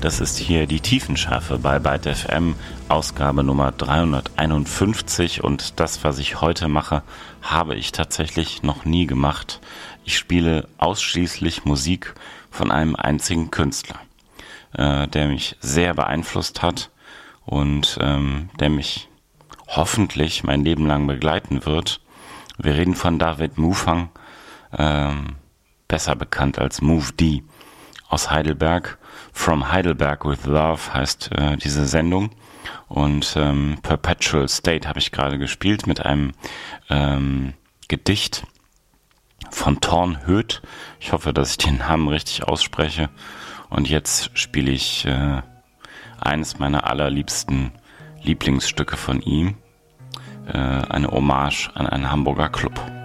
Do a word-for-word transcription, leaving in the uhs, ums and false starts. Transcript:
Das ist hier die Tiefenschärfe bei Byte F M, Ausgabe Nummer dreihunderteinundfünfzig, und das, was ich heute mache, habe ich tatsächlich noch nie gemacht. Ich spiele ausschließlich Musik von einem einzigen Künstler, äh, der mich sehr beeinflusst hat und ähm, der mich hoffentlich mein Leben lang begleiten wird. Wir reden von David Mufang, ähm, besser bekannt als Move D, aus Heidelberg. From Heidelberg with Love heißt äh, diese Sendung, und ähm, Perpetual State habe ich gerade gespielt mit einem ähm, Gedicht von Thorn Höth. Ich hoffe, dass ich den Namen richtig ausspreche, und jetzt spiele ich äh, eines meiner allerliebsten Lieblingsstücke von ihm, äh, eine Hommage an einen Hamburger Club.